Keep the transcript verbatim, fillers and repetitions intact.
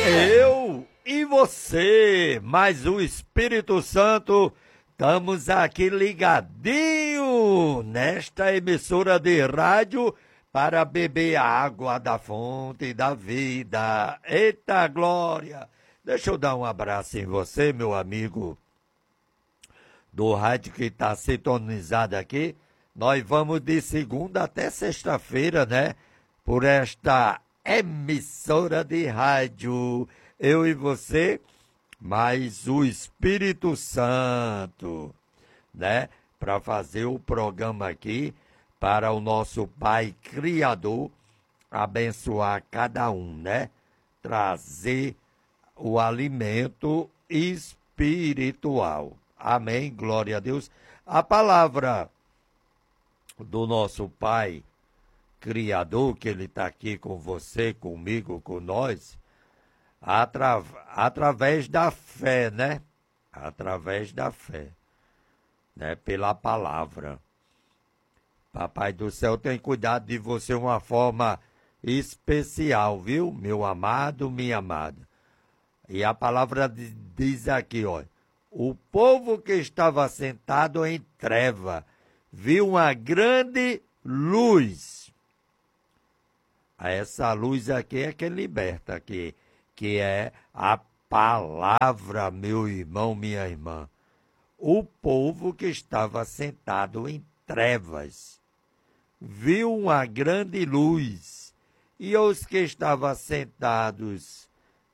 Eu e você, mas o Espírito Santo, estamos aqui ligadinho nesta emissora de rádio para beber a água da fonte da vida. Eita glória! Deixa eu dar um abraço em você, meu amigo do rádio que está sintonizado aqui. Nós vamos de segunda até sexta-feira, né? Por esta emissora de rádio. Eu e você, mais o Espírito Santo, né? Para fazer o programa aqui para o nosso Pai Criador abençoar cada um, né? Trazer o alimento espiritual. Amém, glória a Deus. A palavra do nosso Pai Criador, que Ele está aqui com você, comigo, com nós, atra, através da fé, né? Através da fé, né? Pela palavra. Papai do céu tem cuidado de você de uma forma especial, viu? Meu amado, minha amada. E a palavra diz aqui, ó, o povo que estava sentado em treva viu uma grande luz. Essa luz aqui é que liberta, aqui, que é a palavra, meu irmão, minha irmã. O povo que estava sentado em trevas viu uma grande luz, e os que estavam sentados